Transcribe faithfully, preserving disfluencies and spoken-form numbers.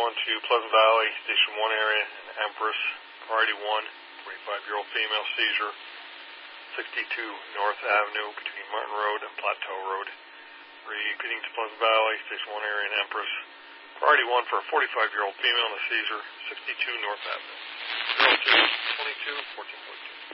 one to Pleasant Valley, Station one area, and Empress, Priority one, forty-five-year-old female seizure, sixty-two North Avenue between Martin Road and Plateau Road. Repeating to Pleasant Valley, Station one area, and Empress, Priority one for a forty-five-year-old female in a seizure, sixty-two North Avenue. zero two twenty-two fourteen forty-two.